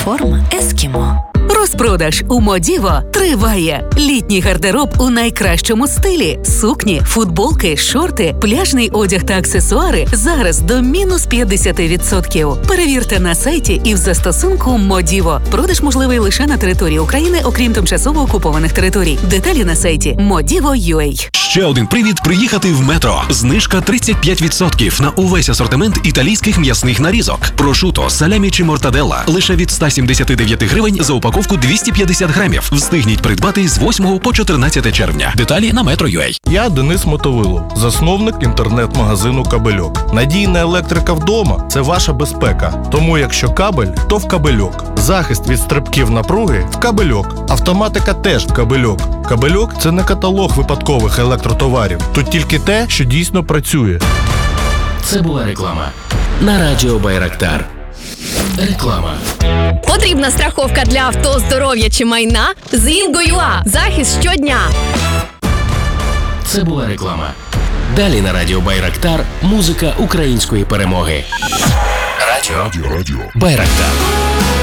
форма Ескімо. Розпродаж у Модіво триває. Літній гардероб у найкращому стилі. Сукні, футболки, шорти, пляжний одяг та аксесуари зараз до мінус 50%. Перевірте на сайті і в застосунку Модіво. Продаж можливий лише на території України, окрім тимчасово окупованих територій. Деталі на сайті Modivo.ua. Ще один привід приїхати в Метро. Знижка 35% на увесь асортимент італійських м'ясних нарізок. Прошуто, салямі чи мортаделла лише від 179 гривень за упаковку 250 грамів. Встигніть придбати з 8 по 14 червня. Деталі на Metro.ua. Я Денис Мотовилов, засновник інтернет-магазину «Кабельок». Надійна електрика вдома – це ваша безпека. Тому якщо кабель, то в «Кабельок». Захист від стрибків напруги – в «Кабельок». Автоматика теж в «Кабельок». «Кабельок» – це не каталог випадкових електротоварів. Тут тільки те, що дійсно працює. Це була реклама на радіо Байрактар. Реклама. Потрібна страховка для авто, здоров'я чи майна? З Інго.ua. Захист щодня. Це була реклама. Далі на радіо Байрактар музика української перемоги. Радіо Байрактар.